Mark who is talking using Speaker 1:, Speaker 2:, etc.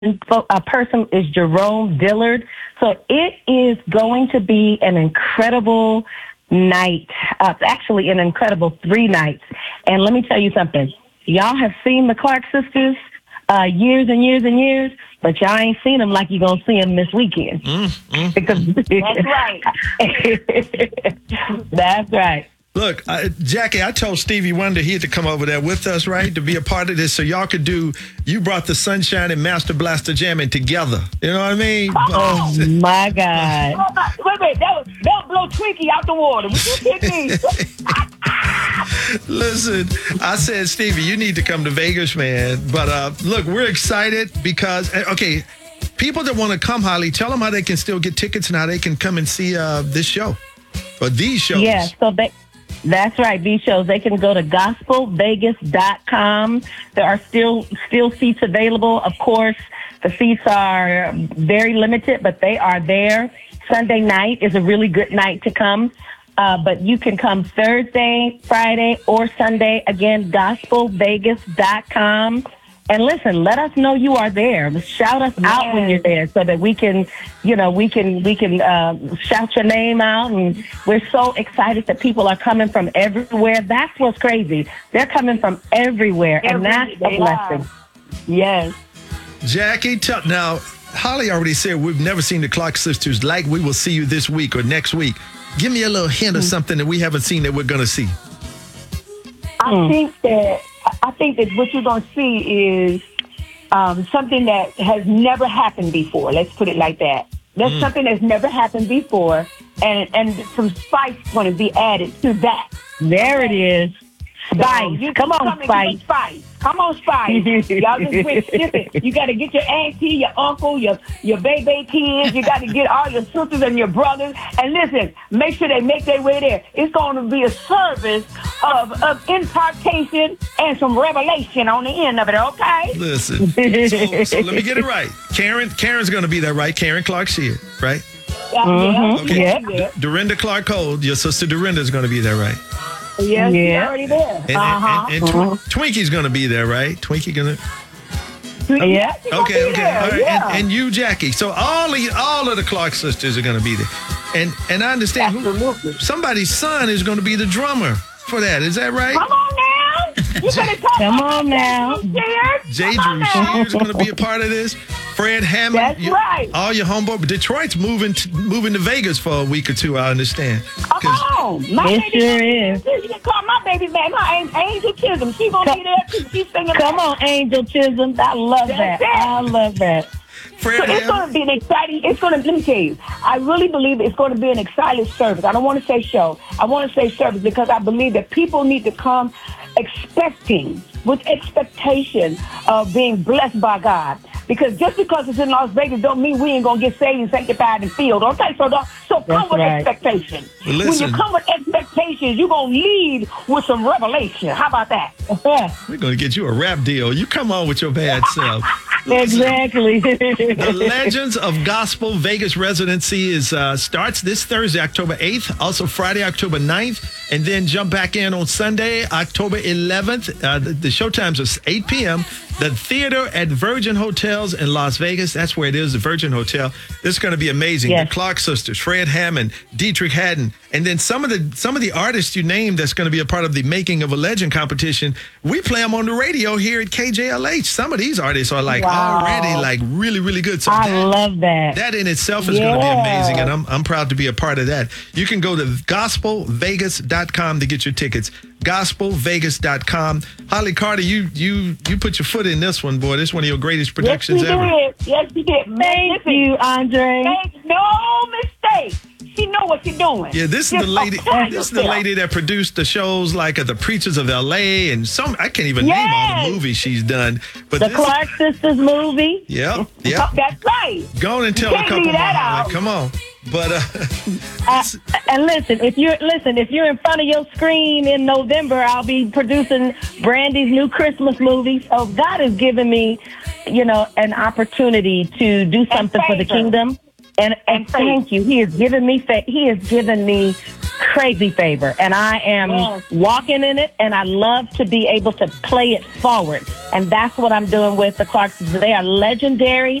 Speaker 1: person is Jerome Dillard. So it is going to be an incredible night. Actually, an incredible 3 nights. And let me tell you something. Y'all have seen the Clark sisters years and years and years, but y'all ain't seen them like you're going to see them this weekend. Because
Speaker 2: That's right.
Speaker 1: That's right.
Speaker 3: Look, Jackie, I told Stevie Wonder he had to come over there with us, right, to be a part of this, so y'all could do. You brought the Sunshine and Master Blaster jamming together. You know what I mean?
Speaker 1: Oh my God!
Speaker 2: Wait, that would blow Twinkie out the water. Would you kidding me?
Speaker 3: Listen, I said, Stevie, you need to come to Vegas, man. But look, we're excited because people that want to come, Holly, tell them how they can still get tickets and how they can come and see this show or these shows.
Speaker 1: Yeah, that's right, these shows. They can go to gospelvegas.com. There are still seats available. Of course, the seats are very limited, but they are there. Sunday night is a really good night to come. But you can come Thursday, Friday, or Sunday. Again, gospelvegas.com. And listen, let us know you are there. Shout us out when you're there so that we can shout your name out. And we're so excited that people are coming from everywhere. That's what's crazy. They're coming from everywhere, and that's a blessing. Yes.
Speaker 3: Jackie, now, Holly already said we've never seen the Clark sisters like we will see you this week or next week. Give me a little hint of something that we haven't seen that we're going to see.
Speaker 2: I think that what you're going to see is something that has never happened before. Let's put it like that. That's something that's never happened before, and some spice going to be added to that.
Speaker 1: There it is. Spice.
Speaker 2: So
Speaker 1: Come on, Spice.
Speaker 2: Come on, Spice. Y'all just wait. Listen, you got to get your auntie, your uncle, your baby kids. You got to get all your sisters and your brothers. And listen, make sure they make their way there. It's going to be a service of impartation and some revelation on the end of it, okay?
Speaker 3: Listen, so let me get it right. Karen's going to be there, right? Karen Clark Sheard, right?
Speaker 2: Yeah.
Speaker 3: Okay.
Speaker 2: Yeah.
Speaker 3: Dorinda Clark Cole, your sister Dorinda is going to be there, right?
Speaker 2: Yes, she's already there.
Speaker 3: And Twinkie's going to be there, right? Twinkie going to...
Speaker 2: Yeah.
Speaker 3: Okay. All right.
Speaker 2: Yeah.
Speaker 3: And you, Jackie. So all of the Clark sisters are going to be there. And I understand somebody's son is going to be the drummer for that. Is that right?
Speaker 2: Come on now. You better talk.
Speaker 1: Come on now.
Speaker 3: Jay Drew Shears going to be a part of this. Fred Hammond.
Speaker 2: That's right.
Speaker 3: All your homeboy. Detroit's moving to Vegas for a week or two, I understand.
Speaker 2: Come on.
Speaker 1: It sure is.
Speaker 2: You can call my baby man, my Angel Chisholm. She's going to be there too. She's singing.
Speaker 1: Come on, Angel Chisholm. I love that. I love that.
Speaker 2: So it's going to be an exciting, let me tell you, I really believe it's going to be an exciting service. I don't want to say show. I want to say service because I believe that people need to come with expectation of being blessed by God. Because just because it's in Las Vegas don't mean we ain't going to get saved and sanctified and filled. Okay, so come with expectation. When you come with expectations, you're going to lead with some revelation. How about that?
Speaker 3: We're going to get you a rap deal. You come on with your bad self.
Speaker 1: Exactly.
Speaker 3: The Legends of Gospel Vegas residency starts this Thursday, October 8th, also Friday, October 9th, and then jump back in on Sunday, October 11th. The show times are 8 p.m. The theater at Virgin Hotels in Las Vegas. That's where it is, the Virgin Hotel. This is going to be amazing. Yes. The Clark sisters, Fred Hammond, Dietrich Haddon, and then some of the artists you named that's going to be a part of the Making of a Legend competition. We play them on the radio here at KJLH. Some of these artists are already really, really good. So
Speaker 1: I love that.
Speaker 3: That in itself is going to be amazing, and I'm proud to be a part of that. You can go to gospelvegas.com to get your tickets. gospelvegas.com. Holly Carter, you put your foot in this one, boy. This is one of your greatest productions ever.
Speaker 2: Yes, you did.
Speaker 1: Thank you, Andre.
Speaker 2: Make no mistake. She know what she's doing.
Speaker 3: Yeah, this is the lady. This is the lady that produced the shows like The Preachers of L.A. and some. I can't even name all the movies she's done. But
Speaker 1: the Clark sisters movie.
Speaker 3: Yep.
Speaker 2: That's right.
Speaker 3: Go on and tell a couple more. Come on. But
Speaker 1: and listen, if you're in front of your screen in November, I'll be producing Brandy's new Christmas movie. So God has given me, an opportunity to do something for the kingdom. And thank you. He has given me crazy favor, and I am walking in it, and I love to be able to play it forward. And that's what I'm doing with the Clarksons. They are legendary.